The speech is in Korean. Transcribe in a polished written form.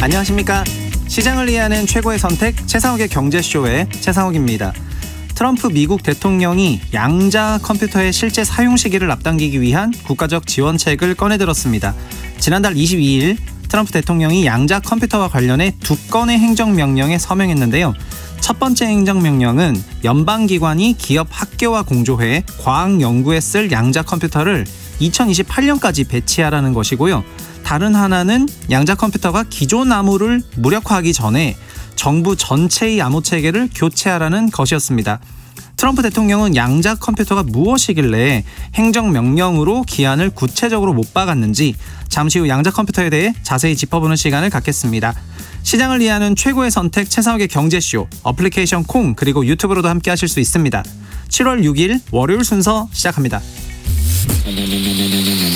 안녕하십니까. 시장을 이해하는 최고의 선택 최상욱의 경제쇼의 최상욱입니다. 트럼프 미국 대통령이 양자 컴퓨터의 실제 사용 시기를 앞당기기 위한 국가적 지원책을 꺼내들었습니다. 지난달 22일 트럼프 대통령이 양자 컴퓨터와 관련해 2건의 행정명령에 서명했는데요. 첫 번째 행정명령은 연방기관이 기업 학교와 공조해 과학 연구에 쓸 양자 컴퓨터를 2028년까지 배치하라는 것이고요. 다른 하나는 양자 컴퓨터가 기존 암호를 무력화하기 전에 정부 전체의 암호 체계를 교체하라는 것이었습니다. 트럼프 대통령은 양자 컴퓨터가 무엇이길래 행정명령으로 기한을 구체적으로 못 박았는지 잠시 후 양자 컴퓨터에 대해 자세히 짚어보는 시간을 갖겠습니다. 시장을 이해하는 최고의 선택 최상욱의 경제쇼, 어플리케이션 콩 그리고 유튜브로도 함께 하실 수 있습니다. 7월 6일 월요일 순서 시작합니다.